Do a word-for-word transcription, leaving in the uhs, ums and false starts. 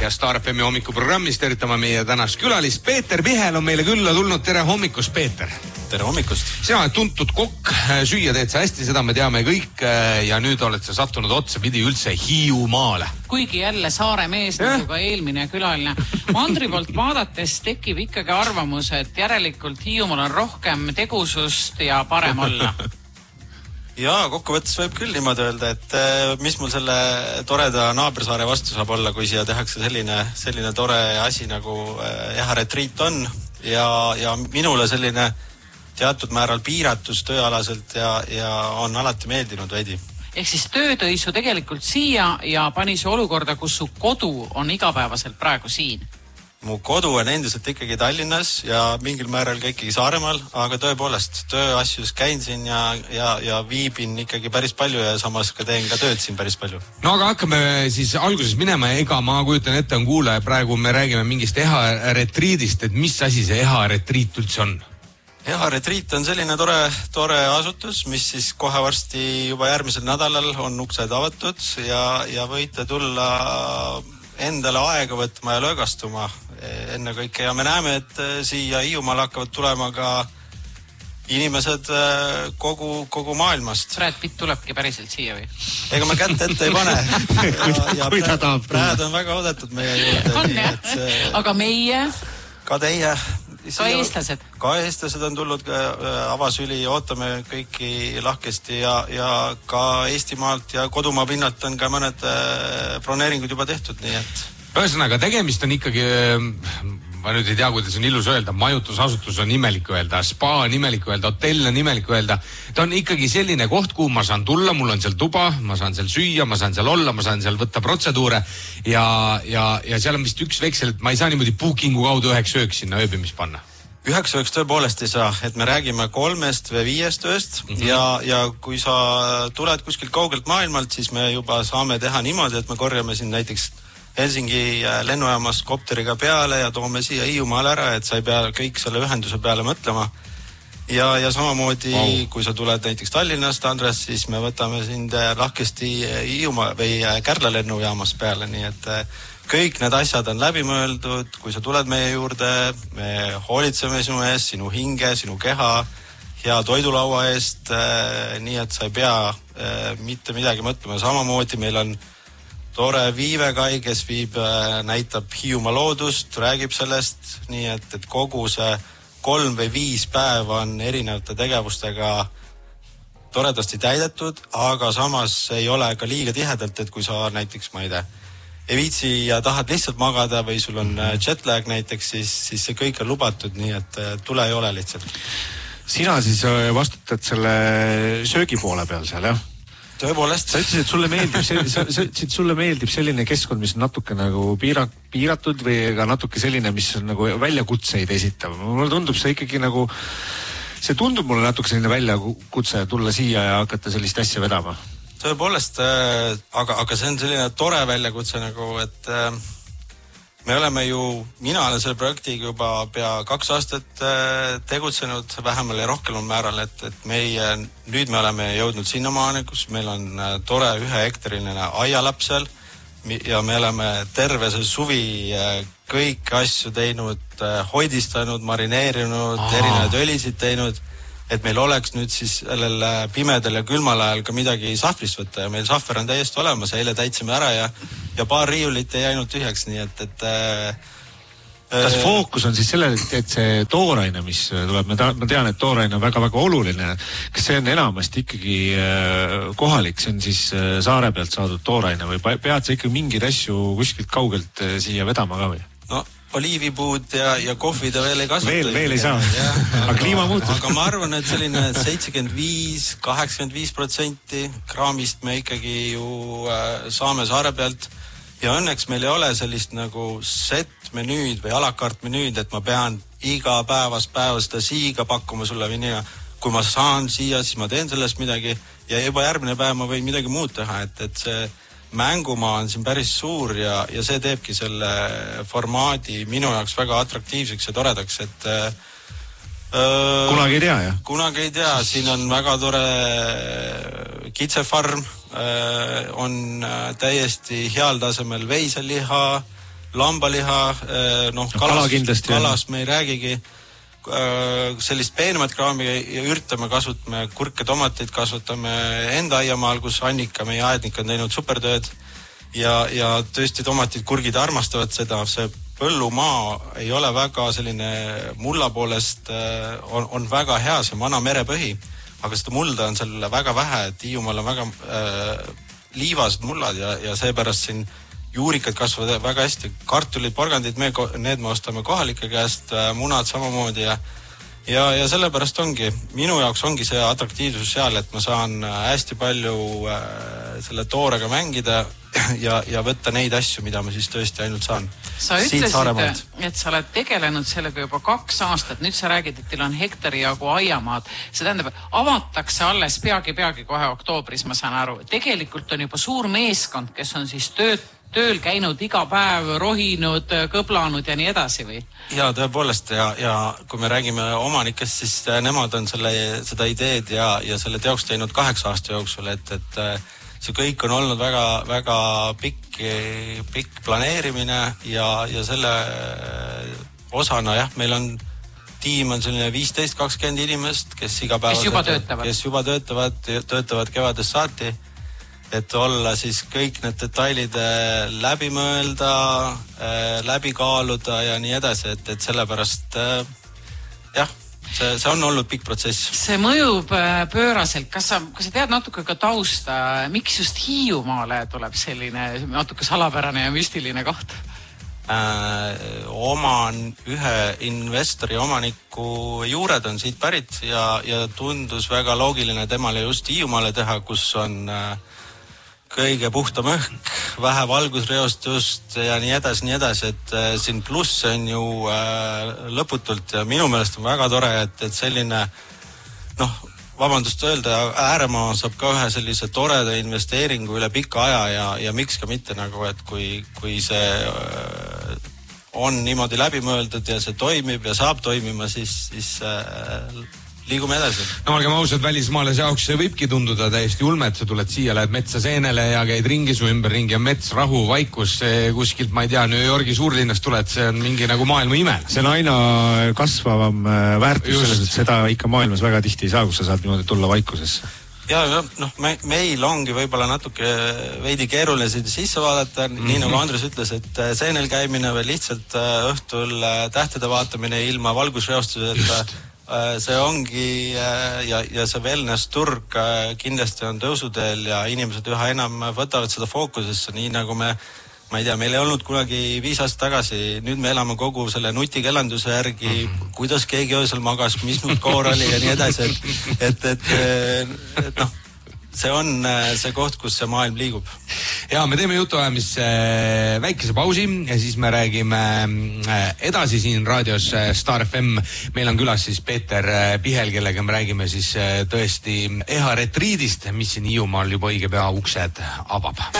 ja Star F M hommikuprogrammis tervitama meie tänast külalist. Peeter Pihel on meile külla tulnud. Tere hommikust, Peeter. Tere hommikust. Sina oled tuntud kokk, süüa teed sa hästi, seda me teame kõik ja nüüd oled sa sattunud otsapidi üldse Hiiumaale. Kuigi jälle saare mees ja? Nagu ka eelmine külaline. Mandri poolt vaadates tekib ikkagi arvamus, et järelikult Hiiumaal on rohkem tegusust ja parem olla. Jaa, kokkuvõttes võib küll niimoodi öelda, et mis mul selle toreda naabersaare vastu saab olla, kui siia tehakse selline, selline tore asi nagu Eha Retriit on ja, ja minule selline teatud määral piiratus tööalaselt ja, ja on alati meeldinud veidi. Ehk siis töö tõi su tegelikult siia ja pani su olukorda, kus su kodu on igapäevaselt praegu siin. Mu kodu on endiselt ikkagi Tallinnas ja mingil määral ka ikkagi Saaremaal, aga tõepoolest tööasjus käin siin ja, ja, ja viibin ikkagi päris palju ja samas ka teen ka tööd siin päris palju. No aga hakkame siis alguses minema. Ega ma kujutan ette on kuulaja, praegu me räägime mingist Eha Retriidist, et mis asi see Eha Retriit üldse on? Eha Retriit on selline tore, tore asutus, mis siis kohe varsti juba järgmisel nädalal on uksed avatud ja, ja võite tulla endale aega võtma ja löögastuma enne kõike ja me näeme, et siia Hiiumaal hakkavad tulema ka inimesed kogu, kogu maailmast. Brad Pitt tulebki päriselt siia või? Ega me kätt ette ei pane. ja, kui ta tahab tulla. Brad on väga oodatud meie juurde. On nii, jah. See... Aga meie? Ka teie. Ka eestlased? Ka eestlased on tulnud avasüli, ootame kõiki lahkesti ja, ja ka Eestimaalt ja kodumaa pinnalt on ka mõned broneeringud juba tehtud, nii et... Ühesõnaga, tegemist on ikkagi, ma nüüd ei tea, kuidas on ilus öelda, majutusasutus on imelik öelda, spa on imelik öelda, hotell on imelik öelda. Ta on ikkagi selline koht, kuhu ma saan tulla, mul on seal tuba, ma saan seal süüa, ma saan seal olla, ma saan seal võtta protseduure ja, ja, ja seal on vist üks veksel, et ma ei saa niimoodi bookingu kaudu üheks ööks sinna ööbimist panna. Üheks ööks tõepoolest ei saa, et me räägime kolmest või viiest ööst mm -hmm. ja, ja kui sa tuled kuskilt kaugelt maailmalt, siis me juba saame teha niimoodi, et me korjame siin näiteks Helsingi lennujaamast kopteriga peale ja toome siia Hiiumaale ära, et sa ei pea kõik selle ühenduse peale mõtlema. Ja, ja samamoodi, wow. Kui sa tuled näiteks Tallinnast, Andres, siis me võtame sind lahkesti Hiiumaa või Kärla lennujaamast peale, nii et kõik need asjad on läbi mõeldud, kui sa tuled meie juurde, me hoolitseme sinu eest, sinu hinge, sinu keha, hea toidulaua eest, nii et sa ei pea mitte midagi mõtlema. Samamoodi meil on tore Viivekai, kes viib, näitab Hiiumaa loodust, räägib sellest, nii et, et kogu see kolm või viis päeva on erinevate tegevustega toredasti täidetud, aga samas ei ole ka liiga tihedalt, et kui sa näiteks, ma ei tea, ei viitsi ja tahad lihtsalt magada või sul on jetlag näiteks, siis, siis see kõik on lubatud, nii et tule ei ole lihtsalt. Sina siis vastutad selle söögipoole peal seal, jah? Tõepoolest. Sa ütlesid, et sulle meeldib, sa, sa, sulle meeldib selline keskkond, mis on natuke nagu piira, piiratud või ka natuke selline, mis on nagu väljakutseid esitav. Mulle tundub see ikkagi nagu, see tundub mulle natuke selline väljakutse tulla siia ja hakata sellist asja vedama. Tõepoolest, äh, aga, aga see on selline tore väljakutse nagu, et äh, me oleme ju, mina olen selle projektiga juba pea kaks aastat äh, tegutsenud vähemal ja rohkemal määral, et, et meie, nüüd me oleme jõudnud sinnamaani, kus meil on äh, tore ühe hektariline aialapp seal ja me oleme terve see suvi äh, kõiki asju teinud, äh, hoidistanud, marineerinud, Aha. erinevaid õlisid teinud, et meil oleks nüüd siis sellel pimedal ja külmal ajal ka midagi sahvrist võtta ja meil sahver on täiesti olemas, eile täitsime ära ja, ja paar riiulit ei ainult tühjaks, nii et, et äh, kas fookus on siis sellel, et see tooraine, mis tuleb, ma tean, et tooraine on väga-väga oluline, kas see on enamasti ikkagi äh, kohalik, see on siis äh, saare pealt saadud tooraine või pead sa ikkagi mingeid asju kuskilt kaugelt äh, siia vedama ka või? No oliivipuud ja, ja kohvi ta veel ei kasuta. Veel, veel ei saa. Ja, aga, aga kliima muutus. Aga ma arvan, et selline seitsekümmend viis, kaheksakümmend viis protsenti kraamist me ikkagi ju äh, saame saare pealt ja õnneks meil ei ole sellist nagu set menüüd või alakart menüüd, et ma pean iga päevast päeva seda siiga pakkuma sulle või nii. Kui ma saan siia, siis ma teen sellest midagi ja juba järgmine päev ma võin midagi muud teha, et, et see mängumaa on siin päris suur ja, ja see teebki selle formaadi minu jaoks väga atraktiivseks ja toredaks, et öö, kunagi ei tea, jah? Kunagi ei tea, siin on väga tore kitsefarm, öö, on täiesti heal tasemel veiseliha, lambaliha, noh, kalas, kalas, kalas me ei räägigi, sellist peenemat kraami ja üritame kasutame, kurke, tomateid kasutame enda aiamaal, kus Annika, meie aednik on teinud supertööd ja, ja tõesti tomatid, kurgid armastavad seda, see põllumaa ei ole väga selline mulla poolest, on, on väga hea, see vana merepõhi, aga seda mulda on seal väga vähe, et Hiiumaal on väga äh, liivased mullad ja, ja seepärast siin juurikad kasvavad väga hästi, kartulid, porgandid, me, need me ostame kohalike käest, munad samamoodi ja, ja, ja sellepärast ongi, minu jaoks ongi see atraktiivsus seal, et ma saan hästi palju äh, selle toorega mängida ja, ja võtta neid asju, mida ma siis tõesti ainult saan. Sa ütlesid, et sa oled tegelenud sellega juba kaks aastat, nüüd sa räägid, et teil on hektari jagu aiamaad. See tähendab, avatakse alles peagi-peagi kohe oktoobris, ma saan aru. Tegelikult on juba suur meeskond, kes on siis tööd tööl käinud iga päev, rohinud, kõblanud ja nii edasi või? Ja tõepoolest ja, ja kui me räägime omanikest, siis nemad on selle, seda ideed ja, ja selle teoks teinud kaheksa aasta jooksul, et, et see kõik on olnud väga, väga pikk, pikk planeerimine ja, ja selle osana jah, meil on tiim on selline viisteist kakskümmend inimest, kes iga päev kes juba töötavad, kes juba töötavad, töötavad kevadest saati, et olla siis kõik need detailid läbi mõelda, läbi kaaluda ja nii edasi, et, et sellepärast jah, see, see on olnud pikk protsess. See mõjub pööraselt. Kas sa, kas sa tead natuke ka tausta, miks just Hiiumaale tuleb selline natuke salapärane ja müstiline koht? Äh, oman ühe investori omaniku juured on siit pärit ja, ja tundus väga loogiline temale just Hiiumaale teha, kus on äh, kõige puhtam õhk, vähe valgusreostust ja nii edasi, nii edasi, et äh, siin pluss on ju äh, lõputult ja minu meelest on väga tore, et, et selline, noh, vabandust öelda, ääremaa saab ka ühe sellise toreda investeeringu üle pika aja ja, ja miks ka mitte nagu, et kui, kui see äh, on niimoodi läbi mõeldud ja see toimib ja saab toimima, siis, siis äh, liigume edasi. No olgem ausad, välismaalase jaoks see võibki tunduda täiesti ulme, et sa tuled siia, lähed metsa seenele ja käid ringi, su ümber ringi on mets, rahu, vaikus, kuskilt, ma ei tea, New Yorgi suurlinnast tuled, see on mingi nagu maailma ime. See on aina kasvavam väärtus selles, et seda ikka maailmas väga tihti ei saa, kus sa saad niimoodi tulla vaikusesse. Ja noh, me, meil ongi võib-olla natuke veidi keeruline sisse vaadata, mm-hmm. nii nagu Andres ütles, et seenel käimine või lihtsalt õhtul tähtede vaatamine ilma valgusreostuseta, see ongi ja, ja see wellness-turg kindlasti on tõusuteel ja inimesed üha enam võtavad seda fookusesse, nii nagu me, ma ei tea, meil ei olnud kunagi viis aastat tagasi, nüüd me elame kogu selle nutikellanduse järgi, mm-hmm. kuidas keegi öösel magas, mis nüüd koor oli ja nii edasi, et, et, et, et noh, see on see koht, kus see maailm liigub. Ja me teeme jutuajamisse väikese pausi ja siis me räägime edasi siin raadios Star F M. Meil on külas siis Peeter Pihel, kellega me räägime siis tõesti E H A retriidist, mis siin Hiiumaal juba õige pea uksed avab.